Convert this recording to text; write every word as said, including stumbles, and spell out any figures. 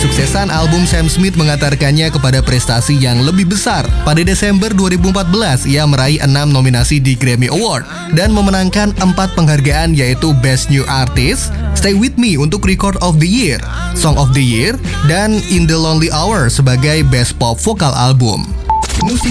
Kesuksesan album Sam Smith mengantarkannya kepada prestasi yang lebih besar. Pada Desember dua ribu empat belas, ia meraih enam nominasi di Grammy Award dan memenangkan empat penghargaan, yaitu Best New Artist, Stay With Me untuk Record of the Year, Song of the Year, dan In the Lonely Hour sebagai Best Pop Vokal Album. Musik